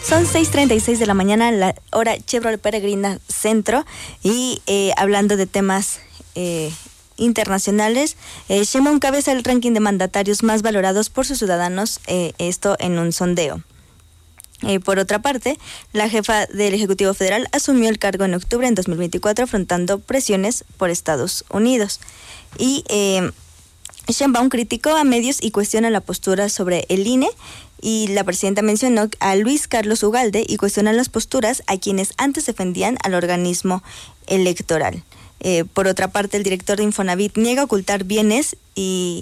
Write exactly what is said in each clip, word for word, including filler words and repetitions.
Son seis treinta y seis de la mañana, la hora Chevrolet Peregrina Centro, y eh, hablando de temas eh, internacionales, eh, Sheinbaum cabeza el ranking de mandatarios más valorados por sus ciudadanos, eh, esto en un sondeo. Eh, por otra parte, la jefa del Ejecutivo Federal asumió el cargo en octubre en dos mil veinticuatro, afrontando presiones por Estados Unidos. Y eh, Sheinbaum criticó a medios y cuestiona la postura sobre el I N E, y la presidenta mencionó a Luis Carlos Ugalde y cuestiona las posturas a quienes antes defendían al organismo electoral. Eh, por otra parte, el director de Infonavit niega ocultar bienes y...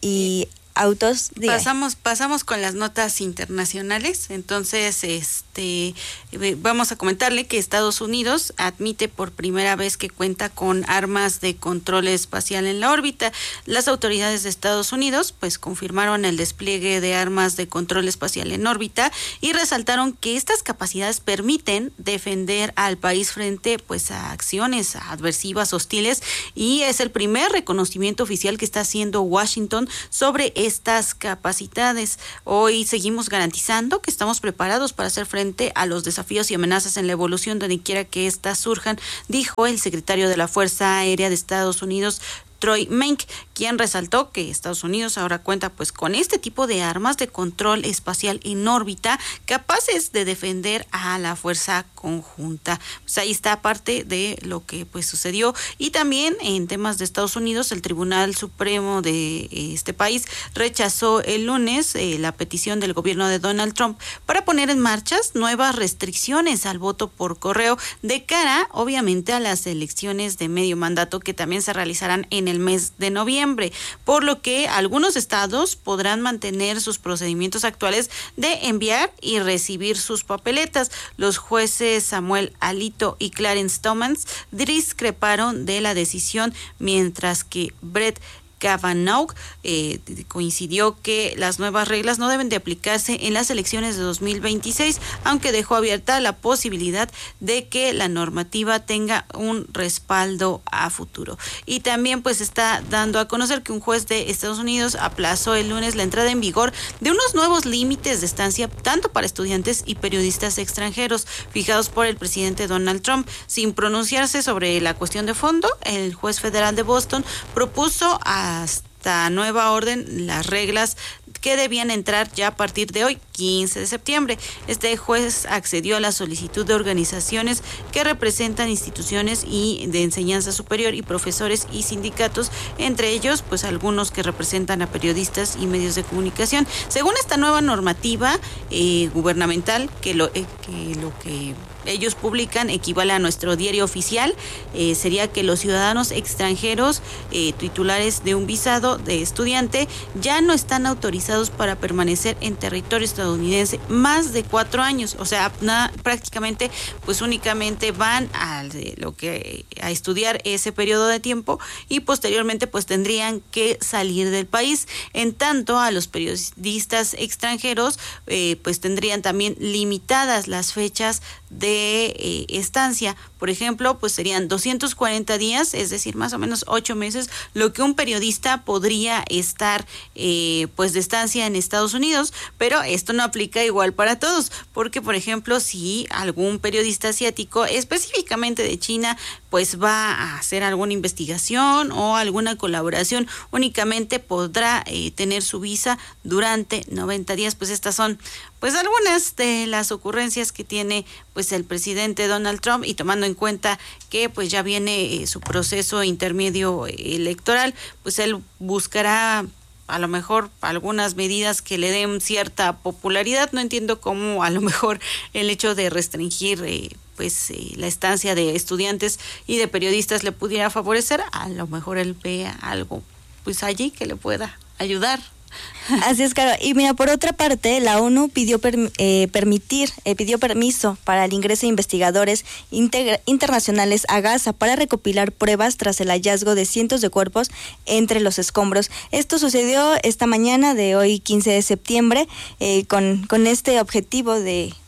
y autos. Diga. Pasamos, pasamos con las notas internacionales. Entonces, este, vamos a comentarle que Estados Unidos admite por primera vez que cuenta con armas de control espacial en la órbita. Las autoridades de Estados Unidos, pues, confirmaron el despliegue de armas de control espacial en órbita y resaltaron que estas capacidades permiten defender al país frente, pues, a acciones adversivas, hostiles, y es el primer reconocimiento oficial que está haciendo Washington sobre estas capacidades. Hoy seguimos garantizando que estamos preparados para hacer frente a los desafíos y amenazas en la evolución donde quiera que éstas surjan, dijo el secretario de la Fuerza Aérea de Estados Unidos, Troy Menck, quien resaltó que Estados Unidos ahora cuenta pues con este tipo de armas de control espacial en órbita capaces de defender a la fuerza conjunta. Pues ahí está parte de lo que pues sucedió. Y también en temas de Estados Unidos, el Tribunal Supremo de este país rechazó el lunes eh, la petición del gobierno de Donald Trump para poner en marcha nuevas restricciones al voto por correo de cara, obviamente, a las elecciones de medio mandato que también se realizarán en el mes de noviembre, por lo que algunos estados podrán mantener sus procedimientos actuales de enviar y recibir sus papeletas. Los jueces Samuel Alito y Clarence Thomas discreparon de la decisión, mientras que Brett Kavanaugh eh, coincidió que las nuevas reglas no deben de aplicarse en las elecciones de dos mil veintiséis, aunque dejó abierta la posibilidad de que la normativa tenga un respaldo a futuro. Y también pues está dando a conocer que un juez de Estados Unidos aplazó el lunes la entrada en vigor de unos nuevos límites de estancia tanto para estudiantes y periodistas extranjeros fijados por el presidente Donald Trump. Sin pronunciarse sobre la cuestión de fondo, el juez federal de Boston propuso a hasta nueva orden las reglas que debían entrar ya a partir de hoy, quince de septiembre. Este juez accedió a la solicitud de organizaciones que representan instituciones y de enseñanza superior y profesores y sindicatos, entre ellos pues algunos que representan a periodistas y medios de comunicación. Según esta nueva normativa eh, gubernamental, que lo, eh, que lo que ellos publican equivale a nuestro diario oficial, eh, sería que los ciudadanos extranjeros eh, titulares de un visado de estudiante ya no están autorizados para permanecer en territorio estadounidense más de cuatro años. O sea, nada, prácticamente pues únicamente van a lo que a estudiar ese periodo de tiempo y posteriormente pues tendrían que salir del país. En tanto, a los periodistas extranjeros eh, pues tendrían también limitadas las fechas de eh, estancia. Por ejemplo, pues serían doscientos cuarenta días, es decir, más o menos ocho meses, lo que un periodista podría estar eh, pues de estancia en Estados Unidos, pero esto no aplica igual para todos, porque por ejemplo, si algún periodista asiático, específicamente de China, pues va a hacer alguna investigación o alguna colaboración, únicamente podrá eh, tener su visa durante noventa días. Pues estas son pues algunas de las ocurrencias que tiene pues el presidente Donald Trump, y tomando en cuenta que pues ya viene eh, su proceso intermedio electoral, pues él buscará a lo mejor algunas medidas que le den cierta popularidad. No entiendo cómo a lo mejor el hecho de restringir eh, pues eh, la estancia de estudiantes y de periodistas le pudiera favorecer. A lo mejor él vea algo pues allí que le pueda ayudar. Así es, claro. Y mira, por otra parte, la ONU pidió per, eh, permitir, eh, pidió permiso para el ingreso de investigadores integra, internacionales a Gaza para recopilar pruebas tras el hallazgo de cientos de cuerpos entre los escombros. Esto sucedió esta mañana de hoy, quince de septiembre, eh, con, con este objetivo de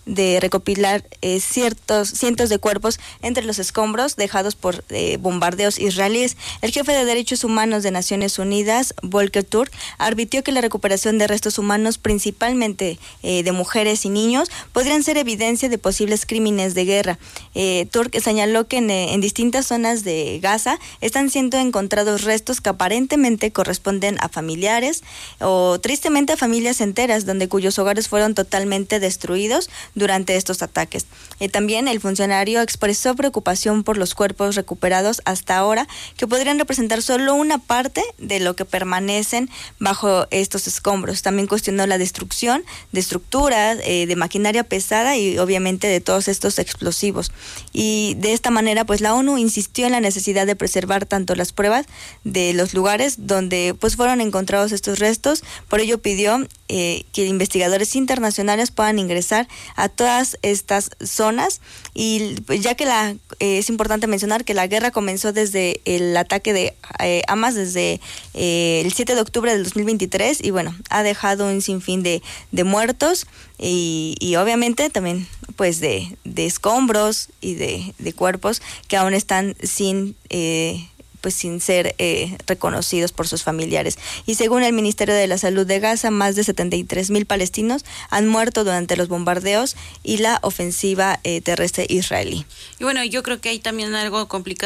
de recopilar eh, ciertos cientos de cuerpos entre los escombros dejados por eh, bombardeos israelíes. El jefe de Derechos Humanos de Naciones Unidas, Volker Turk, advirtió que la recuperación de restos humanos, principalmente eh, de mujeres y niños, podrían ser evidencia de posibles crímenes de guerra. Eh, Turk señaló que en, en distintas zonas de Gaza están siendo encontrados restos que aparentemente corresponden a familiares o tristemente a familias enteras, donde cuyos hogares fueron totalmente destruidos durante estos ataques. Eh, también el funcionario expresó preocupación por los cuerpos recuperados hasta ahora, que podrían representar solo una parte de lo que permanecen bajo estos escombros. También cuestionó la destrucción de estructuras, eh, de maquinaria pesada y obviamente de todos estos explosivos. Y de esta manera, pues la ONU insistió en la necesidad de preservar tanto las pruebas de los lugares donde pues fueron encontrados estos restos. Por ello pidió eh, que investigadores internacionales puedan ingresar a todas estas zonas, y pues, ya que la eh, es importante mencionar que la guerra comenzó desde el ataque de eh, Hamas desde eh, el siete de octubre del dos mil veintitrés, y bueno, ha dejado un sinfín de, de muertos y, y obviamente también pues de, de escombros y de, de cuerpos que aún están sin eh, pues sin ser eh, reconocidos por sus familiares. Y según el Ministerio de la Salud de Gaza, más de setenta y tres mil palestinos han muerto durante los bombardeos y la ofensiva eh, terrestre israelí. Y bueno, yo creo que hay también algo complicado